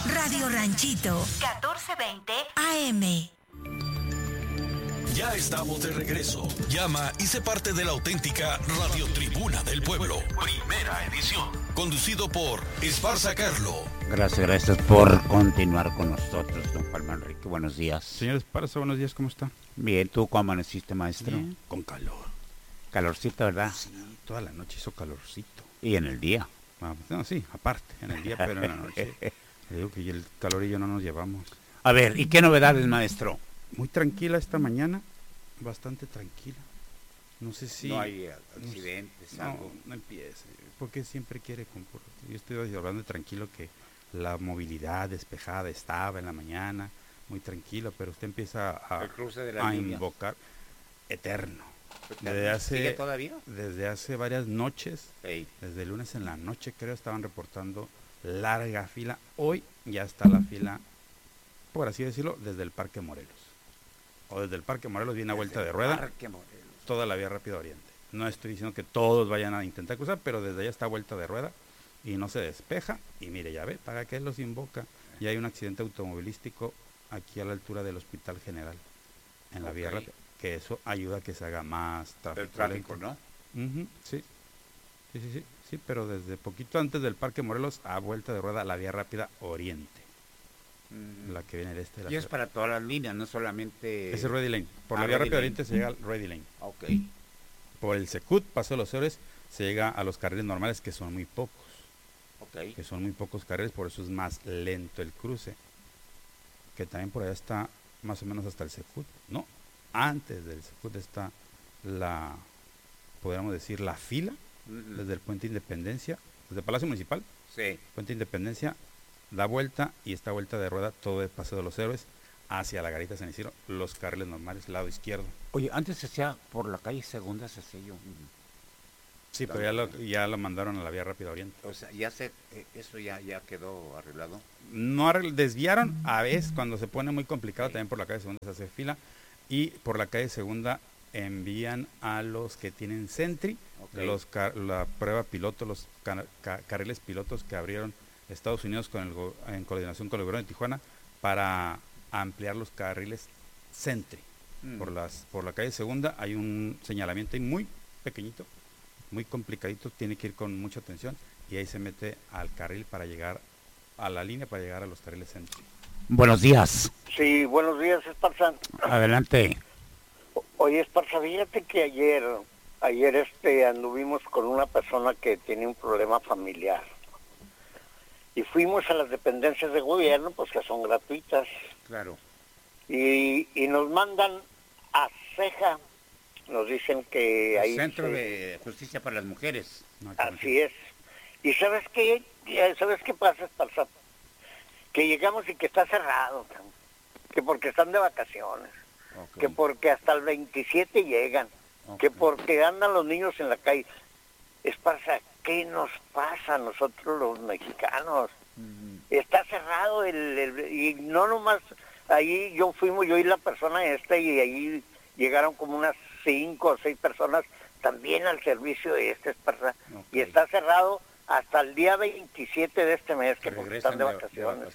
Radio Ranchito, 1420 AM. Ya estamos de regreso. Llama y sé parte de la auténtica Radio Tribuna del Pueblo. Primera edición. Conducido por Esparza Carlo. Gracias por continuar con nosotros, don Palma Enrique. Buenos días. Señor Esparza, buenos días, ¿cómo está? Bien, ¿tú cómo amaneciste, maestro? Bien, con calor. Calorcito, ¿verdad? Sí, toda la noche hizo calorcito. Y en el día. No, sí, aparte, en el día, pero en la noche. Le digo que el calor y yo no nos llevamos. A ver, ¿y qué novedades, maestro? Muy tranquila esta mañana, bastante tranquila. No sé si... No hay accidentes, algo. No empiece, porque siempre quiere... Yo estoy hablando de tranquilo, que la movilidad despejada estaba en la mañana, muy tranquila, pero usted empieza El cruce de la línea. invocar eterno. ¿Sigue todavía? Desde hace varias noches, Hey. desde el lunes en la noche creo, estaban reportando larga fila. Hoy ya está la fila, por así decirlo, desde el Parque Morelos. O desde el Parque Morelos viene a vuelta de rueda. Parque Morelos. Toda la vía Rápida Oriente. No estoy diciendo que todos vayan a intentar cruzar, pero desde allá está vuelta de rueda y no se despeja. Y mire, ya ve, ¿para qué los invoca? Y hay un accidente automovilístico aquí a la altura del Hospital General, en la vía rápida, que eso ayuda a que se haga más tráfico. El tráfico, ¿no? Sí. Sí, pero desde poquito antes del Parque Morelos a vuelta de rueda la vía Rápida Oriente. La que viene de este. Y es para todas las líneas, no solamente... Ese es Ready Lane. Por la vía Rápida Oriente se llega al Ready Lane. Ok. Por el Secut, Paso de los Héroes, se llega a los carriles normales, que son muy pocos. Ok. Que son muy pocos carriles, por eso es más lento el cruce. Que también por allá está más o menos hasta el Secut. No, antes del Secut está podríamos decir, la fila, desde el Puente Independencia, desde el Palacio Municipal. Sí. Puente Independencia, da vuelta y esta vuelta de rueda, todo el Paso de los Héroes, hacia la Garita San Isidro, los carriles normales, lado izquierdo. Oye, antes se hacía por la calle Segunda, se hacía yo. Sí, pero ya lo mandaron a la vía Rápida Oriente. O sea, eso ya quedó arreglado. No desviaron a veces cuando se pone muy complicado, también por la calle Segunda se hace fila, y por la calle Segunda envían a los que tienen Sentry, la prueba piloto, los carriles pilotos que abrieron Estados Unidos en coordinación con el gobierno de Tijuana para ampliar los carriles Sentry. Por la calle Segunda hay un señalamiento ahí muy pequeñito, muy complicadito, tiene que ir con mucha atención y ahí se mete al carril para llegar a la línea, para llegar a los carriles Sentry. Buenos días. Sí, buenos días, Esparza. Adelante. Oye, Esparza, fíjate que ayer anduvimos con una persona que tiene un problema familiar. Y fuimos a las dependencias de gobierno, pues que son gratuitas. Claro. Y nos mandan a Ceja. Nos dicen que ahí... Centro de Justicia para las Mujeres. Así es. ¿Y sabes qué? ¿Sabes qué pasa, Esparza? Que llegamos y que está cerrado. Que porque están de vacaciones. Okay. Que porque hasta el 27 llegan. Que porque andan los niños en la calle. Esparza, ¿qué nos pasa a nosotros los mexicanos? Está cerrado y no nomás ahí yo y la persona y ahí llegaron como unas 5 o 6 personas también al servicio de Esparza. Y está cerrado hasta el día 27 de este mes, que porque están de vacaciones.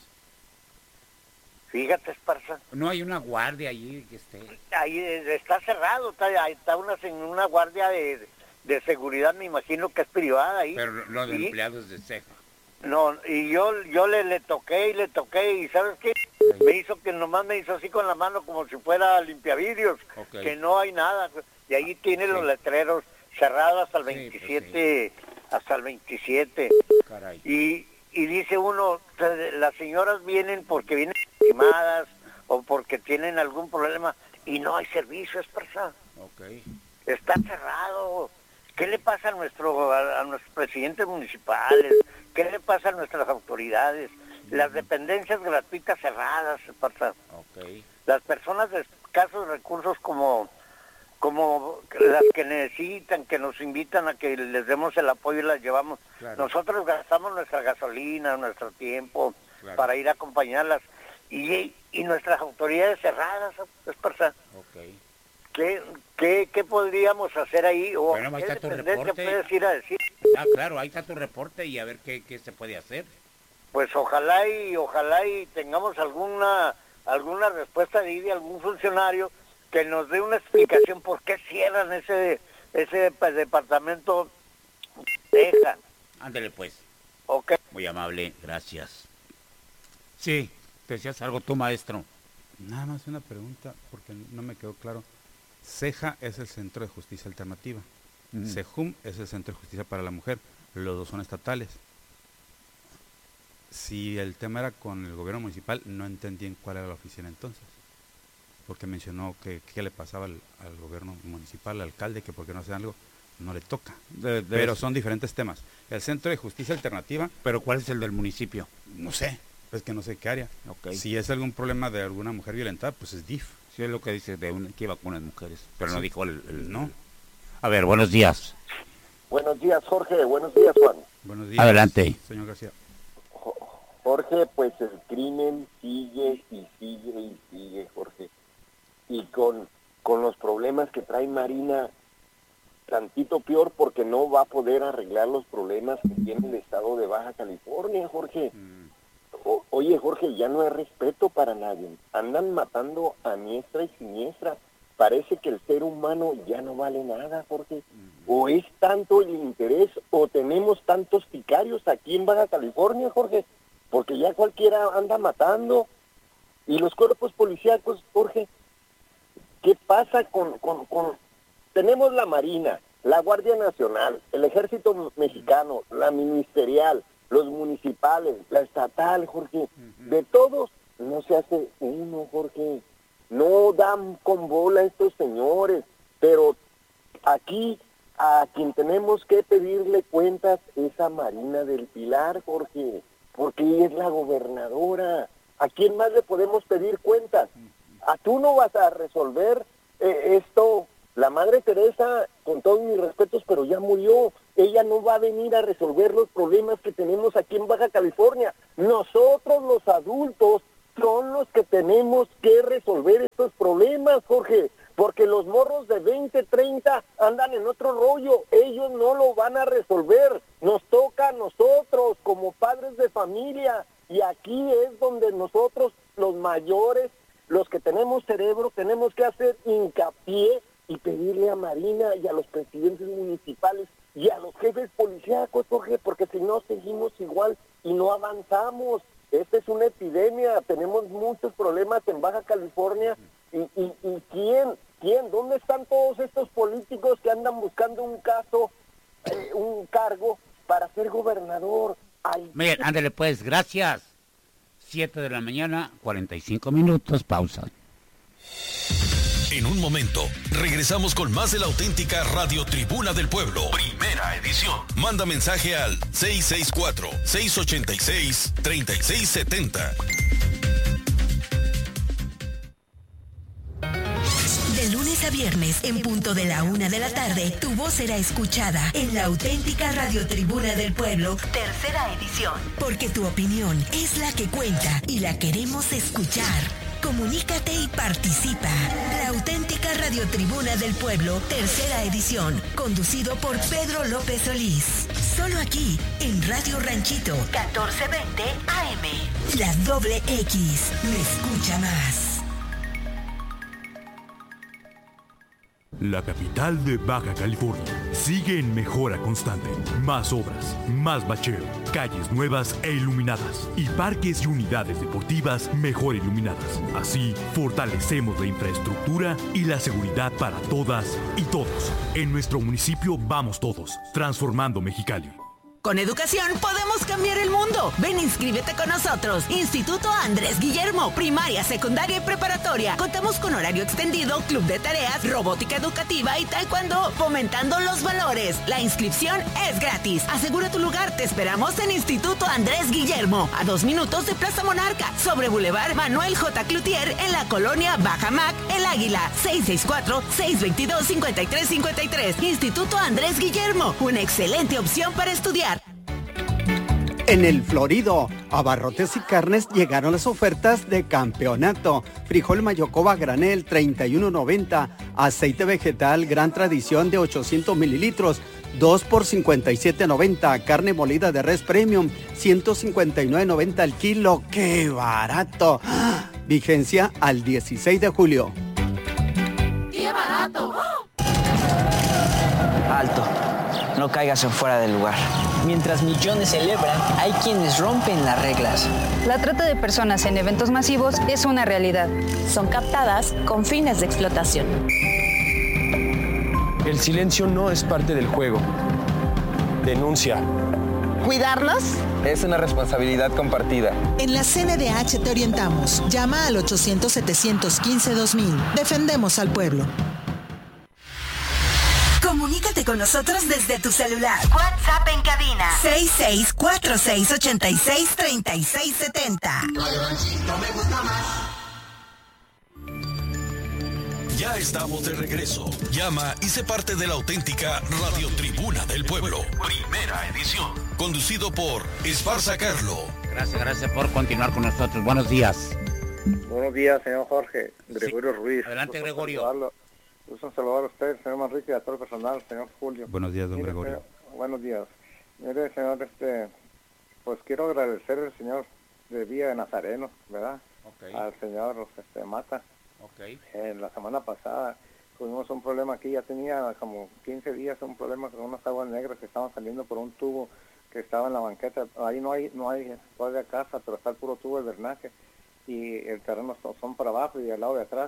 Fíjate, Esparza. No hay una guardia allí que esté. Ahí está cerrado, está una guardia de seguridad, me imagino que es privada ahí. Pero no de empleados de Ceja. No, y yo le toqué y ¿sabes qué? Nomás me hizo así con la mano como si fuera limpiavidrios, que no hay nada. Y ahí tiene los letreros cerrados hasta el 27, hasta el 27. Caray. Y dice uno, las señoras vienen porque vienen lastimadas o porque tienen algún problema y no hay servicio, Esparza. Está cerrado. ¿Qué le pasa a nuestros presidentes municipales? ¿Qué le pasa a nuestras autoridades? Las dependencias gratuitas cerradas, Esparza. Las personas de escasos recursos como las que necesitan, que nos invitan a que les demos el apoyo y las llevamos. Claro. Nosotros gastamos nuestra gasolina, nuestro tiempo para ir a acompañarlas. Y nuestras autoridades cerradas, Esparza. ¿Qué podríamos hacer ahí? ¿O bueno, ahí qué está tu dependencia reporte. puedes ir a decir? Claro, ahí está tu reporte y a ver qué se puede hacer. pues ojalá y tengamos alguna respuesta de algún funcionario que nos dé una explicación por qué cierran ese departamento. Dejan. Ándale pues. Ok. Muy amable, gracias. Sí, ¿te decías algo tú, maestro? Nada más una pregunta, porque no me quedó claro. CEJA es el Centro de Justicia Alternativa. CEJUM es el Centro de Justicia para la Mujer. Los dos son estatales. Si el tema era con el gobierno municipal, no entendí en cuál era la oficina entonces. Porque mencionó que qué le pasaba al gobierno municipal, al alcalde, que porque no hace algo, no le toca. Pero son diferentes temas. El Centro de Justicia Alternativa... ¿Pero cuál es el del municipio? No sé, es que no sé qué área. Okay. Si es algún problema de alguna mujer violentada, pues es DIF. Sí, es lo que dice que iba con unas mujeres, pero sí. No dijo no. A ver, buenos días. Buenos días, Jorge. Buenos días, Juan. Buenos días. Adelante. Señor García. Jorge, pues el crimen sigue y sigue y sigue, Jorge. Y con los problemas que trae Marina, tantito peor porque no va a poder arreglar los problemas que tiene el estado de Baja California, Jorge. Oye, Jorge, ya no hay respeto para nadie. Andan matando a diestra y siniestra. Parece que el ser humano ya no vale nada, Jorge. O es tanto el interés, o tenemos tantos sicarios aquí en Baja California, Jorge, porque ya cualquiera anda matando. Y los cuerpos policíacos, Jorge, ¿qué pasa con... Tenemos la Marina, la Guardia Nacional, el Ejército Mexicano, la Ministerial, los municipales, la estatal, Jorge. De todos no se hace uno, Jorge. No dan con bola estos señores, pero aquí a quien tenemos que pedirle cuentas es a Marina del Pilar, Jorge, porque ella es la gobernadora. ¿A quién más le podemos pedir cuentas? ¿A tú no vas a resolver esto? La Madre Teresa, con todos mis respetos, pero ya murió. Ella no va a venir a resolver los problemas que tenemos aquí en Baja California. Nosotros los adultos son los que tenemos que resolver estos problemas, Jorge, porque los morros de 20, 30 andan en otro rollo. Ellos no lo van a resolver. Nos toca a nosotros como padres de familia, y aquí es donde nosotros, los mayores, los que tenemos cerebro, tenemos que hacer hincapié y pedirle a Marina y a los presidentes municipales y a los jefes policíacos, Jorge, porque si no seguimos igual y no avanzamos. Esta es una epidemia, tenemos muchos problemas en Baja California. ¿Y quién? ¿Dónde están todos estos políticos que andan buscando un cargo para ser gobernador? Miren, ándale pues, gracias. 7 de la mañana, 45 minutos, pausa. En un momento, regresamos con más de la auténtica Radio Tribuna del Pueblo. Primera edición. Manda mensaje al 664-686-3670. De lunes a viernes, en punto de la 1 de la tarde, tu voz será escuchada en la auténtica Radio Tribuna del Pueblo, tercera edición. Porque tu opinión es la que cuenta y la queremos escuchar. Comunícate y participa. La auténtica Radio Tribuna del Pueblo, tercera edición, conducido por Pedro López Solís. Solo aquí, en Radio Ranchito, 1420 AM. La doble X, me escucha más. La capital de Baja California sigue en mejora constante. Más obras, más bacheo, calles nuevas e iluminadas y parques y unidades deportivas mejor iluminadas. Así, fortalecemos la infraestructura y la seguridad para todas y todos. En nuestro municipio vamos todos, transformando Mexicali. Con educación podemos cambiar el mundo. Ven, inscríbete con nosotros. Instituto Andrés Guillermo, primaria, secundaria y preparatoria. Contamos con horario extendido, club de tareas, robótica educativa y taekwondo, fomentando los valores. La inscripción es gratis. Asegura tu lugar. Te esperamos en Instituto Andrés Guillermo, a 2 minutos de Plaza Monarca, sobre Boulevard Manuel J. Cloutier, en la colonia Bajamac, El Águila. 664-622-5353. Instituto Andrés Guillermo, una excelente opción para estudiar. En el Florido, abarrotes y carnes llegaron las ofertas de campeonato. Frijol Mayocoba granel 31.90, aceite vegetal Gran Tradición de 800 mililitros, 2 por 57.90. Carne molida de res premium, 159.90 al kilo. ¡Qué barato! Vigencia al 16 de julio. ¡Qué barato! Alto, no caigas en fuera del lugar. Mientras millones celebran, hay quienes rompen las reglas. La trata de personas en eventos masivos es una realidad. Son captadas con fines de explotación. El silencio no es parte del juego. Denuncia. ¿Cuidarlos? Es una responsabilidad compartida. En la CNDH te orientamos. Llama al 800-715-2000. Defendemos al pueblo. Comunícate con nosotros desde tu celular. WhatsApp en cabina 6646863670. Ya estamos de regreso. Llama y sé parte de la auténtica Radio Tribuna del Pueblo. Primera edición. Conducido por Esparza Carlo. Gracias por continuar con nosotros. Buenos días. Buenos días, señor Jorge. Gregorio Ruiz. Adelante, Gregorio. Gusto saludar a usted, señor Manrique, y a todo el personal, señor Julio. Buenos días, don Gregorio. Buenos días. Mire, señor, pues quiero agradecer al señor de Villa de Nazareno, ¿verdad? Okay. Al señor Mata. Okay. La semana pasada tuvimos un problema aquí, ya tenía como 15 días un problema con unas aguas negras que estaban saliendo por un tubo que estaba en la banqueta. Ahí no hay todavía casa, pero está el puro tubo de drenaje y el terreno son para abajo y al lado de atrás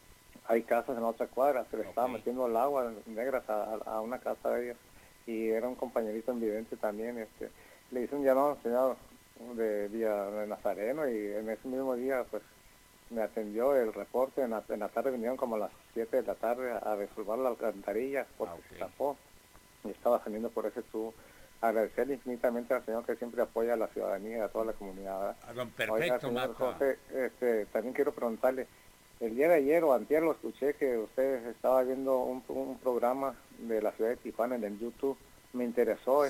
hay casas en otra cuadra. Se le estaba metiendo el agua negras a una casa de ellas y era un compañerito invidente también. Le hice un llamado al señor de Villa de Nazareno y en ese mismo día pues me atendió el reporte. En la tarde vinieron como a las 7 de la tarde a resolver la alcantarilla porque se tapó y estaba saliendo por ese tubo. Agradecerle infinitamente al señor que siempre apoya a la ciudadanía y a toda la comunidad. Perfecto, oiga, señor José, también quiero preguntarle, el día de ayer o antier lo escuché que usted estaba viendo un programa de la ciudad de Tijuana en el YouTube. Me interesó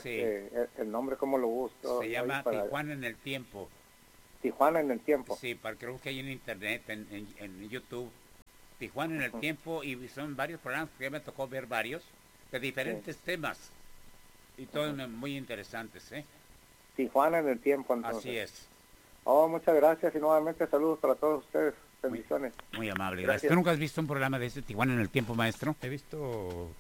el nombre, cómo lo busco. Se llama Tijuana en el Tiempo. Tijuana en el Tiempo. Sí, creo que hay en internet, en YouTube. Tijuana en el Tiempo, y son varios programas que ya me tocó ver varios, de diferentes temas. Y todos muy interesantes, ¿eh? Tijuana en el Tiempo, entonces. Así es. Muchas gracias y nuevamente saludos para todos ustedes. Bendiciones. Muy amable, gracias. ¿Tú nunca has visto un programa de ese Tijuana en el Tiempo, maestro? He visto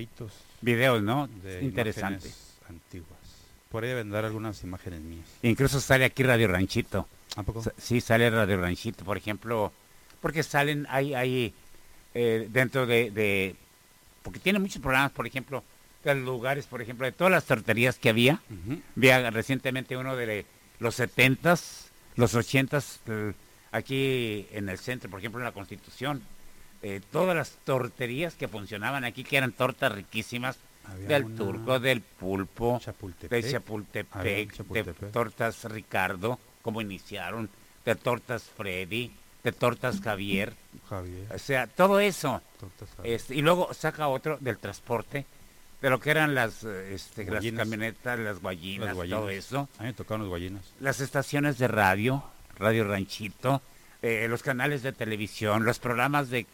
videos, ¿no? De interesante. Antiguas. Por ahí deben dar algunas imágenes mías. Incluso sale aquí Radio Ranchito. ¿A poco? Sí, sale Radio Ranchito, por ejemplo, porque salen ahí dentro de porque tiene muchos programas, por ejemplo, de los lugares, por ejemplo, de todas las torterías que había. Vi recientemente uno de los 70s, los 80s, aquí en el centro, por ejemplo, en la Constitución. Todas las torterías que funcionaban aquí, que eran tortas riquísimas, del Turco, del Pulpo, de Chapultepec, de tortas Ricardo, como iniciaron, de tortas Freddy, de tortas Javier. O sea, todo eso. Y luego saca otro del transporte, de lo que eran las camionetas, las guayinas, todo eso. A mí me tocaron los guayinas. Las estaciones de Radio Ranchito, los canales de televisión, los programas de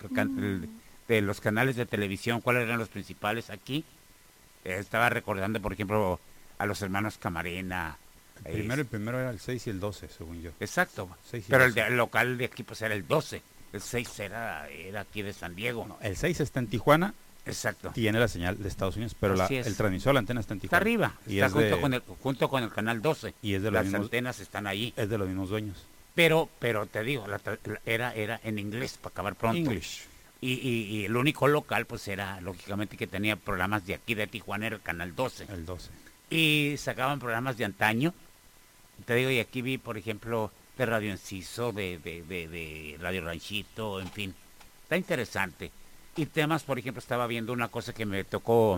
los canales de televisión, ¿cuáles eran los principales aquí? Estaba recordando, por ejemplo, a los hermanos Camarena. El primero era el 6 y el 12, según yo. Exacto. Pero el local de aquí pues era el 12. El 6 era aquí de San Diego. No, el 6 está en Tijuana. Exacto. Tiene la señal de Estados Unidos, pero el transmisor de la antena está en Tijuana. Está arriba. Y está junto con el canal 12. Y es de las antenas están ahí. Es de los mismos dueños. Pero te digo, era en inglés, para acabar pronto. English. Y el único local, pues era, lógicamente, que tenía programas de aquí de Tijuana, era el canal 12. El 12. Y sacaban programas de antaño. Te digo, y aquí vi, por ejemplo, de Radio Enciso, de Radio Ranchito, en fin. Está interesante. Y temas, por ejemplo, estaba viendo una cosa que me tocó,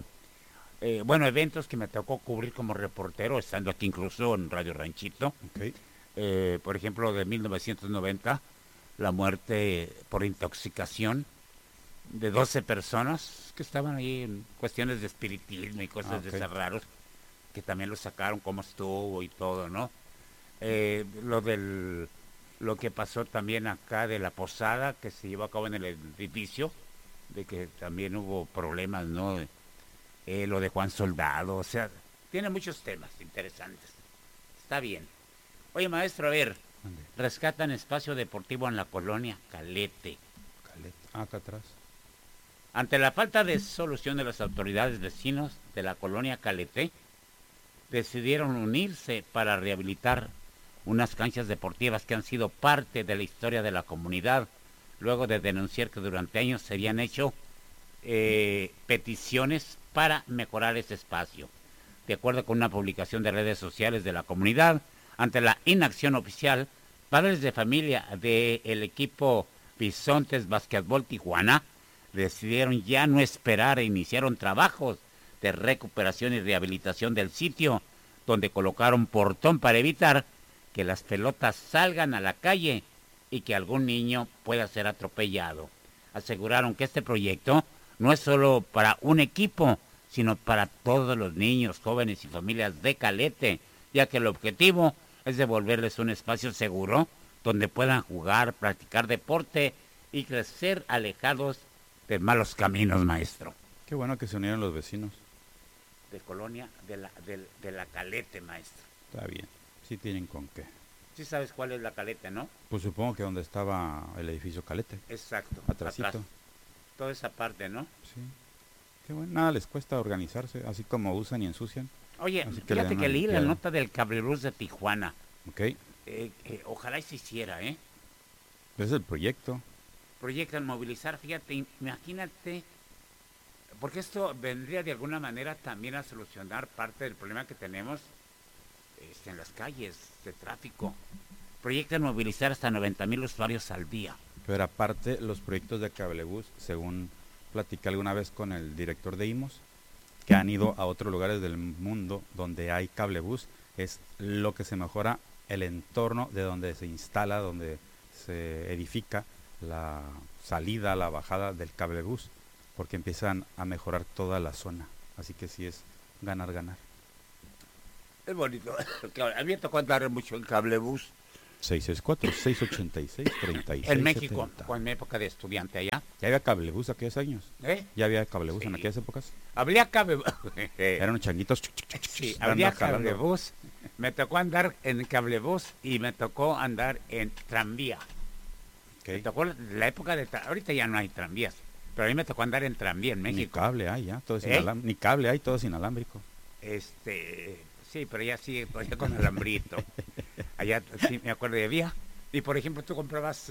eventos que me tocó cubrir como reportero, estando aquí incluso en Radio Ranchito. Okay. Por ejemplo, de 1990, la muerte por intoxicación de 12 personas que estaban ahí en cuestiones de espiritismo y cosas de esas raros, que también lo sacaron, cómo estuvo y todo, ¿no? Lo que pasó también acá de la posada que se llevó a cabo en el edificio, de que también hubo problemas, ¿no? lo de Juan Soldado, o sea, tiene muchos temas interesantes. Está bien. Oye, maestro, a ver, rescatan espacio deportivo en la colonia Calete. Acá atrás. Ante la falta de solución de las autoridades vecinos de la colonia Calete, decidieron unirse para rehabilitar unas canchas deportivas que han sido parte de la historia de la comunidad, luego de denunciar que durante años se habían hecho peticiones para mejorar ese espacio. De acuerdo con una publicación de redes sociales de la comunidad, ante la inacción oficial, padres de familia del equipo Bisontes Basquetbol Tijuana decidieron ya no esperar e iniciaron trabajos de recuperación y rehabilitación del sitio, donde colocaron portón para evitar que las pelotas salgan a la calle y que algún niño pueda ser atropellado. Aseguraron que este proyecto no es solo para un equipo, sino para todos los niños, jóvenes y familias de Calete, ya que el objetivo es devolverles un espacio seguro donde puedan jugar, practicar deporte y crecer alejados de malos caminos, maestro. Qué bueno que se unieron los vecinos. De colonia de la Calete, maestro. Está bien, sí tienen con qué. Sí sabes cuál es la Calete, ¿no? Pues supongo que donde estaba el edificio Calete. Exacto. Atrásito. Atrás. Toda esa parte, ¿no? Sí. Qué bueno, nada les cuesta organizarse, así como usan y ensucian. Oye, fíjate que leí la nota del Cablebús de Tijuana. Ok. Ojalá y se hiciera, ¿eh? Es el proyecto. Proyectan movilizar, fíjate, imagínate, porque esto vendría de alguna manera también a solucionar parte del problema que tenemos en las calles de tráfico. Proyectan movilizar hasta 90,000 usuarios al día. Pero aparte, los proyectos de Cablebús, según platicé alguna vez con el director de IMOS, que han ido a otros lugares del mundo donde hay Cablebús, es lo que se mejora el entorno de donde se instala, donde se edifica la salida, la bajada del Cablebús, porque empiezan a mejorar toda la zona. Así que sí es ganar, ganar. Es bonito. Claro, a mí me tocó andar mucho en Cablebús. 664-686-3670. En México, en mi época de estudiante allá. ¿Ya había Cablebús aquellos años? ¿Ya había Cablebús Sí. en aquellas épocas? Había Cablebús. Eran unos changuitos. Sí, había Cablebús. Me tocó andar en Cablebús y me tocó andar en tranvía. Me tocó la época de... Ahorita ya no hay tranvías, pero a mí me tocó andar en tranvía en México. Ni cable hay ya, todo es inalámbrico. Ni cable hay, todo es inalámbrico. Sí, pero ya sigue todavía con alambrito. Allá sí me acuerdo de había. Y por ejemplo, tú comprabas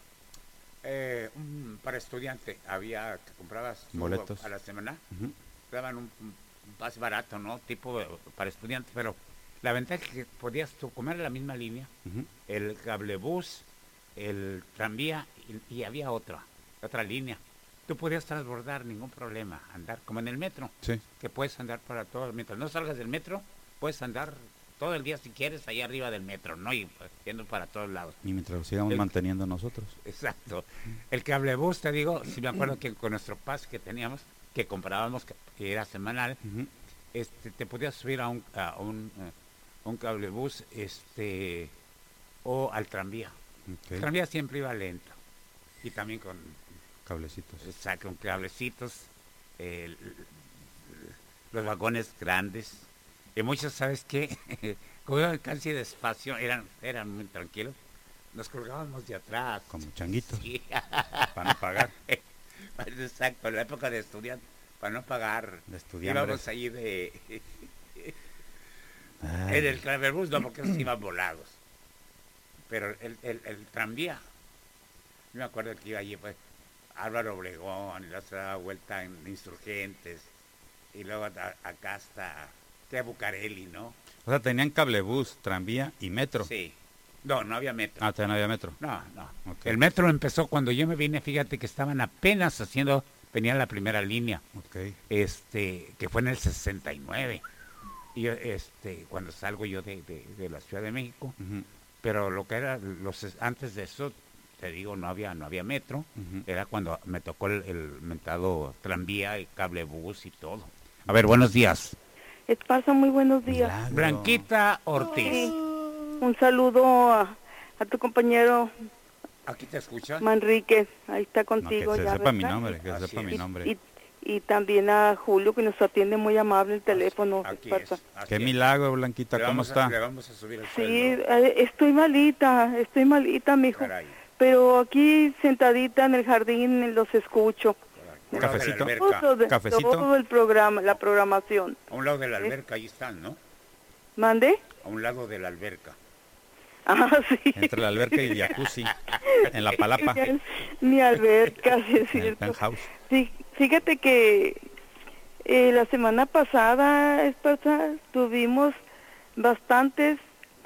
para estudiante, había que comprabas boletos a la semana. Daban un pase barato, ¿no? Tipo para estudiante, pero la ventaja es que podías tú comer la misma línea, el Cablebús, el tranvía y había otra línea. Tú podías transbordar ningún problema, andar como en el metro, sí, que puedes andar para todo, mientras no salgas del metro, puedes andar todo el día si quieres allá arriba del metro, ¿no? Y yendo para todos lados. Y mientras lo sigamos manteniendo nosotros. Exacto. El Cablebús, te digo, si me acuerdo que con nuestro pase que teníamos, que comprábamos, que era semanal, te podías subir a un Cablebús, o al tranvía. El tranvía siempre iba lento. Y también con cablecitos. Exacto, con cablecitos, los vagones grandes. Y muchos, ¿sabes qué? Como iban casi despacio, eran muy tranquilos. Nos colgábamos de atrás. Como changuitos. Sí. Para no pagar. Exacto, en la época de estudiante, para no pagar. De estudiantes. Íbamos ahí en el Cablebús, no, porque esos iban volados. Pero el tranvía, yo me acuerdo que iba allí, pues, Álvaro Obregón, y la otra vuelta en Insurgentes, y luego acá hasta Bucareli, ¿no? O sea, tenían Cablebús, tranvía y metro. Sí. No había metro. Ah, todavía no había metro. No. Okay. El metro empezó cuando yo me vine, fíjate que estaban apenas venía la primera línea. Okay. Que fue en el 69. Y cuando salgo yo de la Ciudad de México, pero lo que era antes de eso, te digo, no había metro. Era cuando me tocó el mentado tranvía, el Cablebús y todo. A ver, buenos días. Esparza, muy buenos días. Milagro. Blanquita Ortiz. Sí. Un saludo a tu compañero. ¿Aquí te escuchan? Manrique, ahí está contigo. No, que se ya, sepa ¿verdad? mi nombre, que se sepa mi nombre. y también a Julio, que nos atiende muy amable el teléfono. Esparza. Qué milagro, Blanquita, ¿cómo está? Le vamos a subir el Sí, estoy malita, mijo. Caray. Pero aquí sentadita en el jardín los escucho. ¿Cafecito? ¿Cafecito? Todo el programa, la programación. A un lado de la alberca, ahí están, ¿no? ¿Mande? A un lado de la alberca. Ah, sí. Entre la alberca y el jacuzzi, en la palapa. Mi alberca, sí es cierto. Penthouse. Sí, fíjate que la semana pasada, Esparza, tuvimos bastantes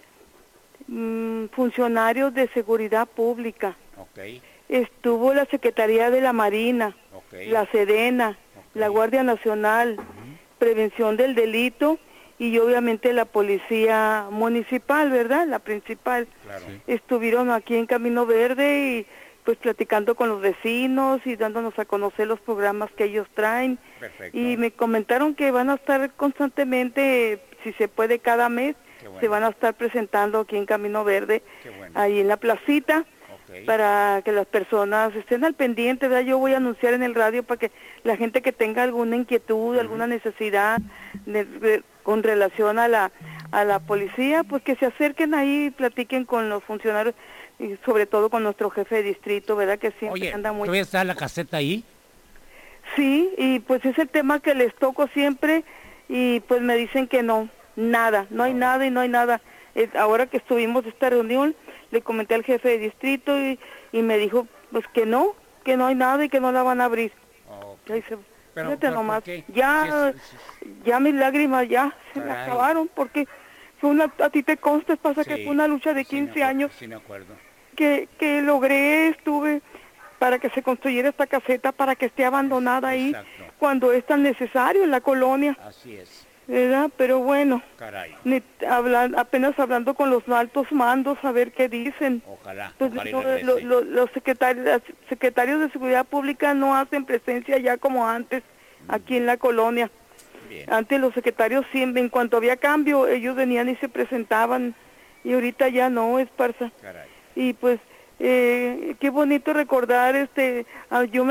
funcionarios de seguridad pública. Okay. Estuvo la Secretaría de la Marina, okay, la Sedena, okay, la Guardia Nacional, Prevención del Delito y obviamente la Policía Municipal, ¿verdad? La principal. Claro. Estuvieron aquí en Camino Verde y pues platicando con los vecinos y dándonos a conocer los programas que ellos traen. Perfecto. Y me comentaron que van a estar constantemente, si se puede cada mes, bueno, se van a estar presentando aquí en Camino Verde, bueno, ahí en la placita, okay, para que las personas estén al pendiente, ¿verdad? Yo voy a anunciar en el radio para que la gente que tenga alguna inquietud, alguna necesidad con relación a la policía, pues que se acerquen ahí y platiquen con los funcionarios y sobre todo con nuestro jefe de distrito, ¿verdad? Que siempre anda muy... ¿Todavía está la caseta ahí? Sí, y pues es el tema que les toco siempre y pues me dicen que no. Nada, no hay nada y no hay nada. Ahora que estuvimos esta reunión, le comenté al jefe de distrito y me dijo pues que no hay nada y que no la van a abrir. Okay. Pero, nomás, ya mis lágrimas ya se me acabaron porque fue a ti te consta, pasa que fue una lucha de 15 años. Sí, me acuerdo. Que estuve para que se construyera esta caseta, para que esté abandonada ahí, cuando es tan necesario en la colonia. Así es. ¿Verdad? Pero bueno, caray, apenas hablando con los altos mandos a ver qué dicen. Ojalá. Pues, los secretarios de Seguridad Pública no hacen presencia ya como antes aquí en la colonia. Bien. Antes los secretarios siempre, en cuanto había cambio, ellos venían y se presentaban y ahorita ya no, Esparza. Caray. Y pues qué bonito recordar, yo me